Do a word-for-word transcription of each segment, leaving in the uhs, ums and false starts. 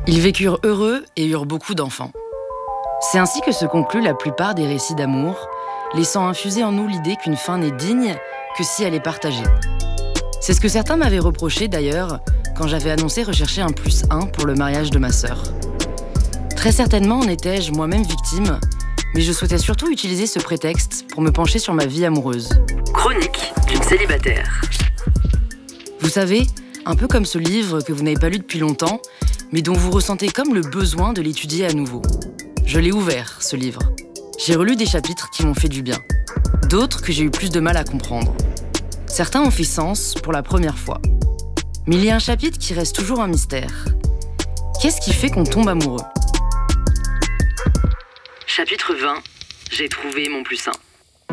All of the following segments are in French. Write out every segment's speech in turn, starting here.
Ils vécurent heureux et eurent beaucoup d'enfants. C'est ainsi que se concluent la plupart des récits d'amour, laissant infuser en nous l'idée qu'une fin n'est digne que si elle est partagée. C'est ce que certains m'avaient reproché d'ailleurs quand j'avais annoncé rechercher un plus un pour le mariage de ma sœur. Très certainement en étais-je moi-même victime, mais je souhaitais surtout utiliser ce prétexte pour me pencher sur ma vie amoureuse. Chronique d'une célibataire. Vous savez, un peu comme ce livre que vous n'avez pas lu depuis longtemps, mais dont vous ressentez comme le besoin de l'étudier à nouveau. Je l'ai ouvert, ce livre. J'ai relu des chapitres qui m'ont fait du bien. D'autres que j'ai eu plus de mal à comprendre. Certains ont fait sens pour la première fois. Mais il y a un chapitre qui reste toujours un mystère. Qu'est-ce qui fait qu'on tombe amoureux ? Chapitre vingt. J'ai trouvé mon plus un.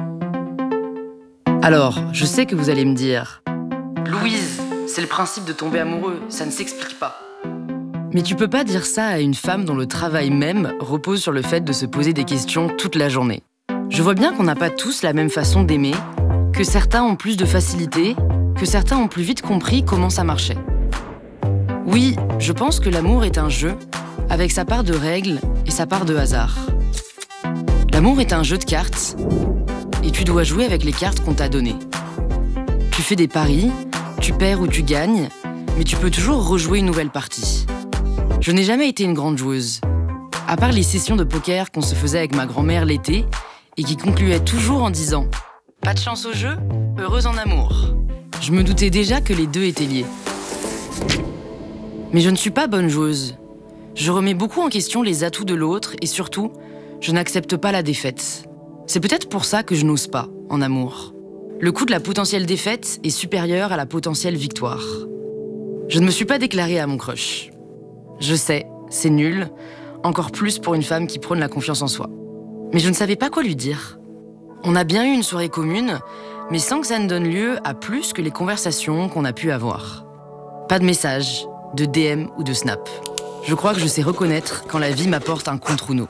Alors, je sais que vous allez me dire « Louise, c'est le principe de tomber amoureux, ça ne s'explique pas. » Mais tu peux pas dire ça à une femme dont le travail même repose sur le fait de se poser des questions toute la journée. Je vois bien qu'on n'a pas tous la même façon d'aimer, que certains ont plus de facilité, que certains ont plus vite compris comment ça marchait. Oui, je pense que l'amour est un jeu, avec sa part de règles et sa part de hasard. L'amour est un jeu de cartes, et tu dois jouer avec les cartes qu'on t'a données. Tu fais des paris, tu perds ou tu gagnes, mais tu peux toujours rejouer une nouvelle partie. Je n'ai jamais été une grande joueuse, à part les sessions de poker qu'on se faisait avec ma grand-mère l'été et qui concluaient toujours en disant « Pas de chance au jeu, heureuse en amour ». Je me doutais déjà que les deux étaient liés. Mais je ne suis pas bonne joueuse. Je remets beaucoup en question les atouts de l'autre et surtout, je n'accepte pas la défaite. C'est peut-être pour ça que je n'ose pas, en amour. Le coût de la potentielle défaite est supérieur à la potentielle victoire. Je ne me suis pas déclarée à mon crush. Je sais, c'est nul, encore plus pour une femme qui prône la confiance en soi. Mais je ne savais pas quoi lui dire. On a bien eu une soirée commune, mais sans que ça ne donne lieu à plus que les conversations qu'on a pu avoir. Pas de messages, de D M ou de snap. Je crois que je sais reconnaître quand la vie m'apporte un contre ou non.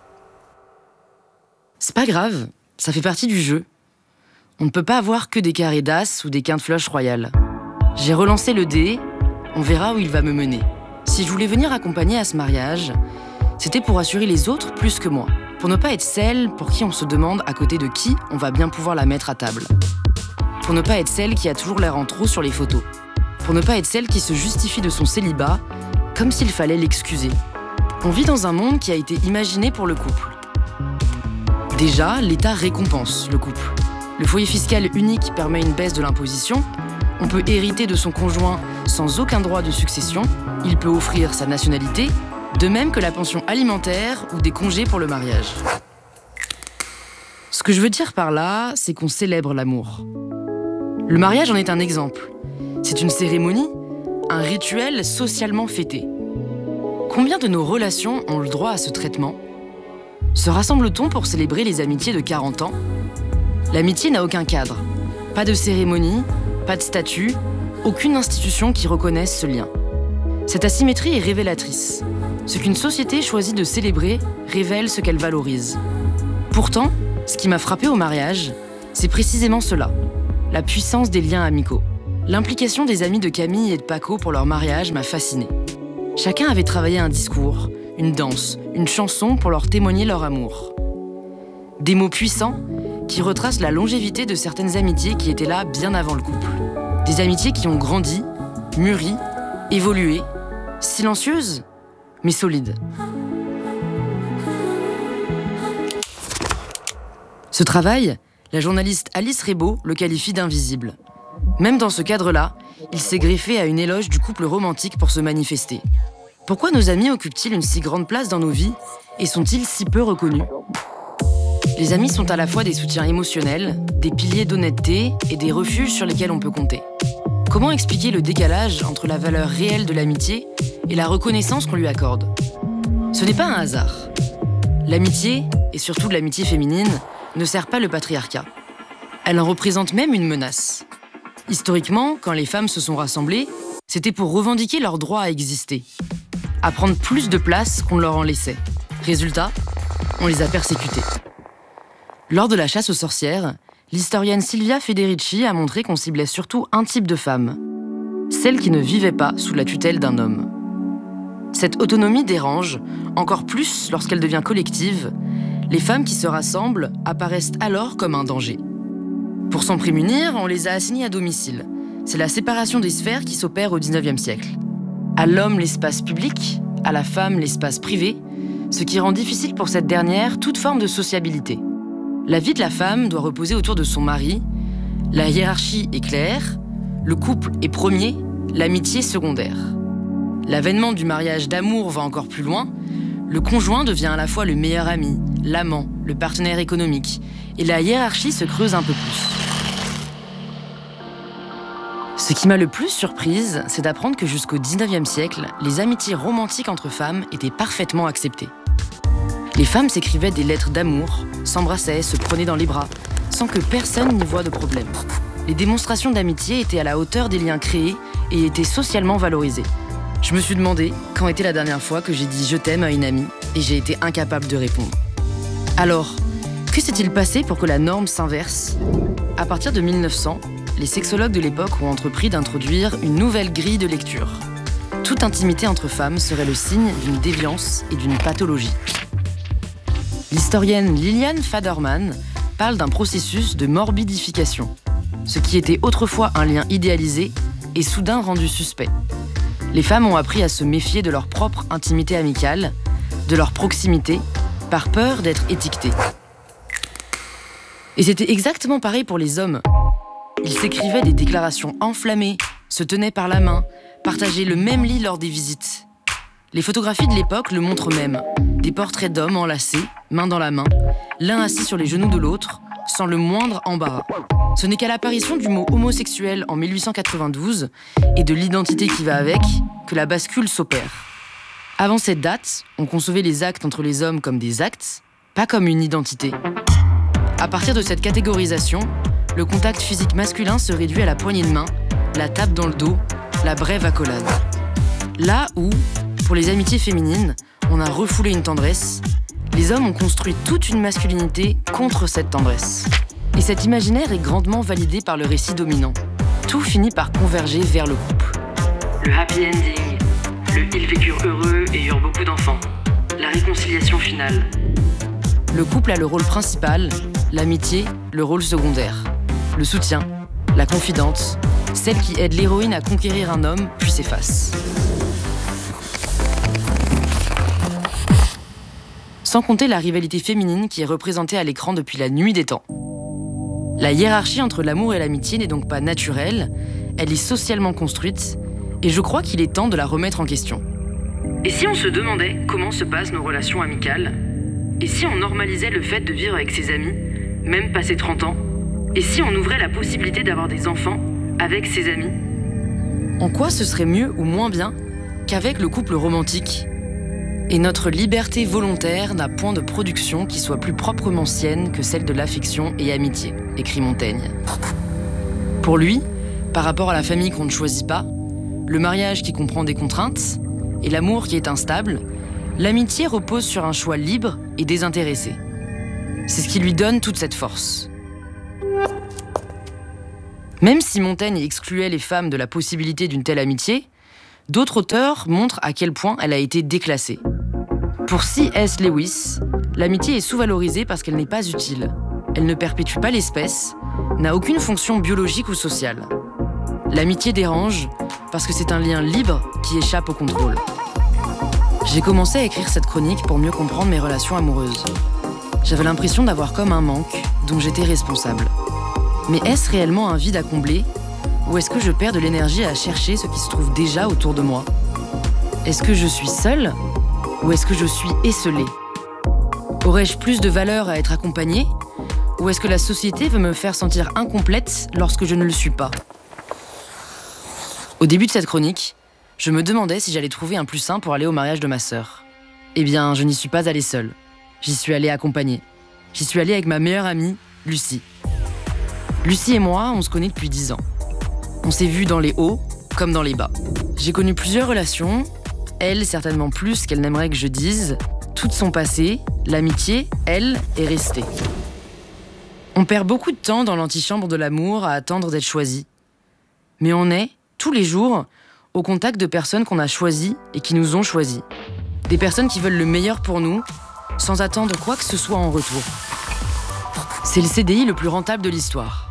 C'est pas grave, ça fait partie du jeu. On ne peut pas avoir que des carrés d'as ou des quintes flush royales. J'ai relancé le dé, on verra où il va me mener. Si je voulais venir accompagner à ce mariage, c'était pour assurer les autres plus que moi. Pour ne pas être celle pour qui on se demande à côté de qui on va bien pouvoir la mettre à table. Pour ne pas être celle qui a toujours l'air en trop sur les photos. Pour ne pas être celle qui se justifie de son célibat, comme s'il fallait l'excuser. On vit dans un monde qui a été imaginé pour le couple. Déjà, l'État récompense le couple. Le foyer fiscal unique permet une baisse de l'imposition. On peut hériter de son conjoint sans aucun droit de succession. Il peut offrir sa nationalité, de même que la pension alimentaire ou des congés pour le mariage. Ce que je veux dire par là, c'est qu'on célèbre l'amour. Le mariage en est un exemple. C'est une cérémonie, un rituel socialement fêté. Combien de nos relations ont le droit à ce traitement ? Se rassemble-t-on pour célébrer les amitiés de quarante ans ? L'amitié n'a aucun cadre. Pas de cérémonie, pas de statut, aucune institution qui reconnaisse ce lien. Cette asymétrie est révélatrice. Ce qu'une société choisit de célébrer révèle ce qu'elle valorise. Pourtant, ce qui m'a frappé au mariage, c'est précisément cela, la puissance des liens amicaux. L'implication des amis de Camille et de Paco pour leur mariage m'a fascinée. Chacun avait travaillé un discours, une danse, une chanson pour leur témoigner leur amour. Des mots puissants qui retracent la longévité de certaines amitiés qui étaient là bien avant le couple. Des amitiés qui ont grandi, mûri, évolué, silencieuses, mais solides. Ce travail, la journaliste Alice Rebaud le qualifie d'invisible. Même dans ce cadre-là, il s'est greffé à une éloge du couple romantique pour se manifester. Pourquoi nos amis occupent-ils une si grande place dans nos vies et sont-ils si peu reconnus ? Les amis sont à la fois des soutiens émotionnels, des piliers d'honnêteté et des refuges sur lesquels on peut compter. Comment expliquer le décalage entre la valeur réelle de l'amitié et la reconnaissance qu'on lui accorde ? Ce n'est pas un hasard. L'amitié, et surtout l'amitié féminine, ne sert pas le patriarcat. Elle en représente même une menace. Historiquement, quand les femmes se sont rassemblées, c'était pour revendiquer leur droit à exister, à prendre plus de place qu'on leur en laissait. Résultat, on les a persécutées. Lors de la chasse aux sorcières, l'historienne Silvia Federici a montré qu'on ciblait surtout un type de femme, celles qui ne vivaient pas sous la tutelle d'un homme. Cette autonomie dérange, encore plus lorsqu'elle devient collective. Les femmes qui se rassemblent apparaissent alors comme un danger. Pour s'en prémunir, on les a assignées à domicile. C'est la séparation des sphères qui s'opère au dix-neuvième siècle. À l'homme l'espace public, à la femme l'espace privé, ce qui rend difficile pour cette dernière toute forme de sociabilité. La vie de la femme doit reposer autour de son mari, la hiérarchie est claire, le couple est premier, l'amitié secondaire. L'avènement du mariage d'amour va encore plus loin, le conjoint devient à la fois le meilleur ami, l'amant, le partenaire économique, et la hiérarchie se creuse un peu plus. Ce qui m'a le plus surprise, c'est d'apprendre que jusqu'au dix-neuvième siècle, les amitiés romantiques entre femmes étaient parfaitement acceptées. Les femmes s'écrivaient des lettres d'amour, s'embrassaient, se prenaient dans les bras, sans que personne n'y voie de problème. Les démonstrations d'amitié étaient à la hauteur des liens créés et étaient socialement valorisées. Je me suis demandé quand était la dernière fois que j'ai dit « je t'aime » à une amie et j'ai été incapable de répondre. Alors, que s'est-il passé pour que la norme s'inverse ? À partir de mille neuf cents, les sexologues de l'époque ont entrepris d'introduire une nouvelle grille de lecture. Toute intimité entre femmes serait le signe d'une déviance et d'une pathologie. L'historienne Liliane Faderman parle d'un processus de morbidification. Ce qui était autrefois un lien idéalisé est soudain rendu suspect. Les femmes ont appris à se méfier de leur propre intimité amicale, de leur proximité, par peur d'être étiquetées. Et c'était exactement pareil pour les hommes. Ils s'écrivaient des déclarations enflammées, se tenaient par la main, partageaient le même lit lors des visites. Les photographies de l'époque le montrent même. Des portraits d'hommes enlacés, main dans la main, l'un assis sur les genoux de l'autre, sans le moindre embarras. Ce n'est qu'à l'apparition du mot homosexuel en mille huit cent quatre-vingt-douze et de l'identité qui va avec que la bascule s'opère. Avant cette date, on concevait les actes entre les hommes comme des actes, pas comme une identité. À partir de cette catégorisation, le contact physique masculin se réduit à la poignée de main, la tape dans le dos, la brève accolade. Là où, pour les amitiés féminines, on a refoulé une tendresse, les hommes ont construit toute une masculinité contre cette tendresse. Et cet imaginaire est grandement validé par le récit dominant. Tout finit par converger vers le couple. Le happy ending, le ils vécurent heureux et eurent beaucoup d'enfants, la réconciliation finale. Le couple a le rôle principal, l'amitié, le rôle secondaire. Le soutien, la confidente, celle qui aide l'héroïne à conquérir un homme puis s'efface. Sans compter la rivalité féminine qui est représentée à l'écran depuis la nuit des temps. La hiérarchie entre l'amour et l'amitié n'est donc pas naturelle, elle est socialement construite, et je crois qu'il est temps de la remettre en question. Et si on se demandait comment se passent nos relations amicales ? Et si on normalisait le fait de vivre avec ses amis, même passé trente ans ? Et si on ouvrait la possibilité d'avoir des enfants avec ses amis ? En quoi ce serait mieux ou moins bien qu'avec le couple romantique ? Et notre liberté volontaire n'a point de production qui soit plus proprement sienne que celle de l'affection et amitié, écrit Montaigne. Pour lui, par rapport à la famille qu'on ne choisit pas, le mariage qui comprend des contraintes et l'amour qui est instable, l'amitié repose sur un choix libre et désintéressé. C'est ce qui lui donne toute cette force. Même si Montaigne excluait les femmes de la possibilité d'une telle amitié, d'autres auteurs montrent à quel point elle a été déclassée. Pour C S Lewis, l'amitié est sous-valorisée parce qu'elle n'est pas utile. Elle ne perpétue pas l'espèce, n'a aucune fonction biologique ou sociale. L'amitié dérange parce que c'est un lien libre qui échappe au contrôle. J'ai commencé à écrire cette chronique pour mieux comprendre mes relations amoureuses. J'avais l'impression d'avoir comme un manque dont j'étais responsable. Mais est-ce réellement un vide à combler ? Ou est-ce que je perds de l'énergie à chercher ce qui se trouve déjà autour de moi ? Est-ce que je suis seule ? Ou est-ce que je suis esseulée ? Aurais-je plus de valeur à être accompagnée ? Ou est-ce que la société veut me faire sentir incomplète lorsque je ne le suis pas ? Au début de cette chronique, je me demandais si j'allais trouver un plus sain pour aller au mariage de ma sœur. Eh bien, je n'y suis pas allée seule. J'y suis allée accompagnée. J'y suis allée avec ma meilleure amie, Lucie. Lucie et moi, on se connaît depuis dix ans. On s'est vus dans les hauts comme dans les bas. J'ai connu plusieurs relations, elle certainement plus qu'elle n'aimerait que je dise. Tout son passé, l'amitié, elle, est restée. On perd beaucoup de temps dans l'antichambre de l'amour à attendre d'être choisi. Mais on est, tous les jours, au contact de personnes qu'on a choisies et qui nous ont choisis. Des personnes qui veulent le meilleur pour nous, sans attendre quoi que ce soit en retour. C'est le C D I le plus rentable de l'histoire.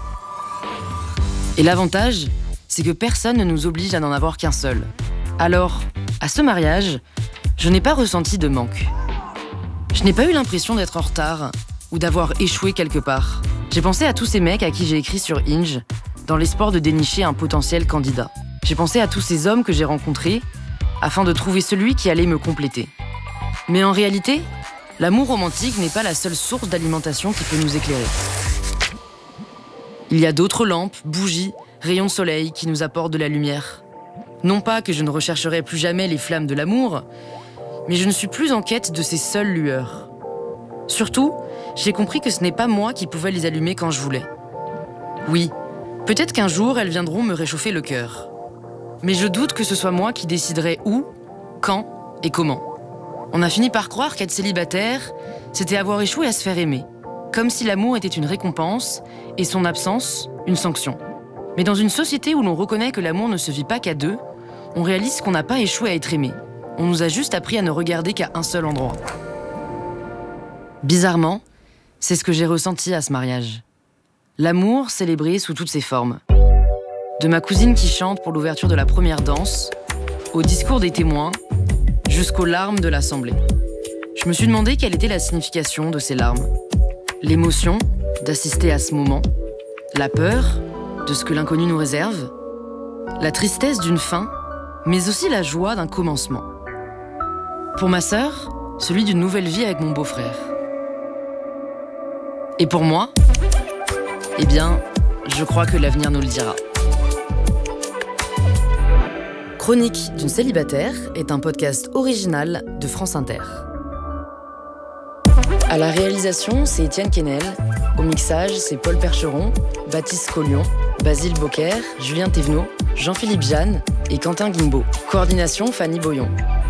Et l'avantage, c'est que personne ne nous oblige à n'en avoir qu'un seul. Alors, à ce mariage, je n'ai pas ressenti de manque. Je n'ai pas eu l'impression d'être en retard ou d'avoir échoué quelque part. J'ai pensé à tous ces mecs à qui j'ai écrit sur Hinge, dans l'espoir de dénicher un potentiel candidat. J'ai pensé à tous ces hommes que j'ai rencontrés, afin de trouver celui qui allait me compléter. Mais en réalité, l'amour romantique n'est pas la seule source d'alimentation qui peut nous éclairer. Il y a d'autres lampes, bougies, rayons de soleil qui nous apportent de la lumière. Non pas que je ne rechercherai plus jamais les flammes de l'amour, mais je ne suis plus en quête de ces seules lueurs. Surtout, j'ai compris que ce n'est pas moi qui pouvais les allumer quand je voulais. Oui, peut-être qu'un jour, elles viendront me réchauffer le cœur. Mais je doute que ce soit moi qui déciderai où, quand et comment. On a fini par croire qu'être célibataire, c'était avoir échoué à se faire aimer, comme si l'amour était une récompense et son absence, une sanction. Mais dans une société où l'on reconnaît que l'amour ne se vit pas qu'à deux, on réalise qu'on n'a pas échoué à être aimé. On nous a juste appris à ne regarder qu'à un seul endroit. Bizarrement, c'est ce que j'ai ressenti à ce mariage. L'amour célébré sous toutes ses formes. De ma cousine qui chante pour l'ouverture de la première danse, au discours des témoins, jusqu'aux larmes de l'assemblée. Je me suis demandé quelle était la signification de ces larmes. L'émotion d'assister à ce moment, la peur de ce que l'inconnu nous réserve, la tristesse d'une fin, mais aussi la joie d'un commencement. Pour ma sœur, celui d'une nouvelle vie avec mon beau-frère. Et pour moi, eh bien, je crois que l'avenir nous le dira. Chronique d'une célibataire est un podcast original de France Inter. À la réalisation, c'est Étienne Quesnel. Au mixage, c'est Paul Percheron, Baptiste Collion, Basile Bocquer, Julien Thévenot, Jean-Philippe Jeanne et Quentin Guimbaud. Coordination, Fanny Boyon.